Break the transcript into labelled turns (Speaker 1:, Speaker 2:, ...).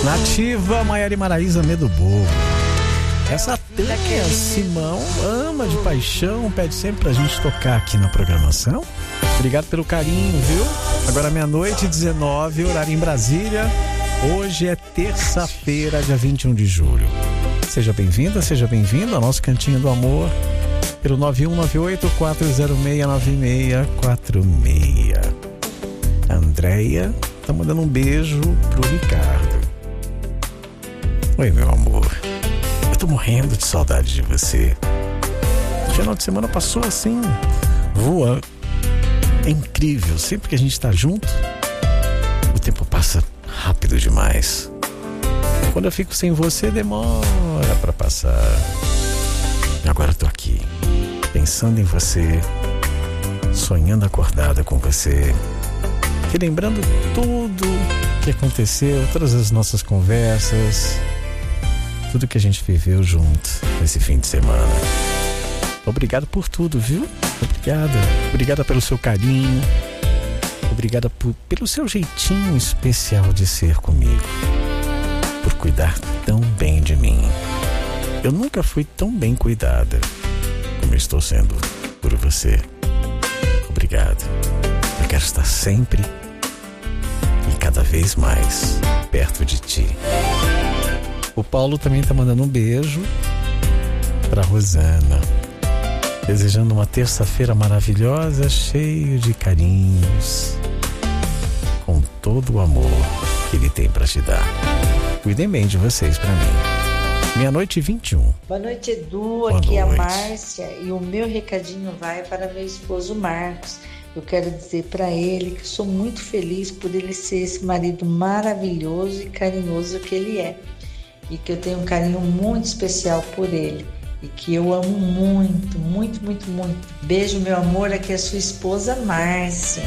Speaker 1: Nativa, Maiara e Maraísa, Medo Bobo. Essa Tânia Simão ama de paixão, pede sempre pra gente tocar aqui na programação. Obrigado pelo carinho, viu? Agora 00:19, horário em Brasília. Hoje é terça-feira, dia 21 de julho. Seja bem-vinda, seja bem-vindo ao nosso Cantinho do Amor pelo 9198-406-9646. A Andréia tá mandando um beijo pro Ricardo. Oi, meu amor. Eu tô morrendo de saudade de você. O final de semana passou assim, voando. É incrível, sempre que a gente tá junto, o tempo passa rápido demais. Quando eu fico sem você, demora pra passar. Agora eu tô aqui, pensando em você, sonhando acordada com você, relembrando tudo que aconteceu, todas as nossas conversas, tudo que a gente viveu junto nesse fim de semana. Obrigado por tudo, viu? Obrigada pelo seu carinho. Obrigada pelo seu jeitinho especial de ser comigo. Por cuidar tão bem de mim. Eu nunca fui tão bem cuidada como estou sendo por você. Obrigado. Eu quero estar sempre e cada vez mais perto de ti. O Paulo também está mandando um beijo para Rosana, desejando uma terça-feira maravilhosa, cheio de carinhos, com todo o amor que ele tem para te dar. Cuidem bem de vocês para mim. 00:21.
Speaker 2: Boa noite, Edu. Aqui é a Márcia e o meu recadinho vai para meu esposo Marcos. Eu quero dizer para ele que sou muito feliz por ele ser esse marido maravilhoso e carinhoso que ele é. E que eu tenho um carinho muito especial por ele. E que eu amo muito, muito, muito, muito. Beijo, meu amor, aqui é a sua esposa Márcia.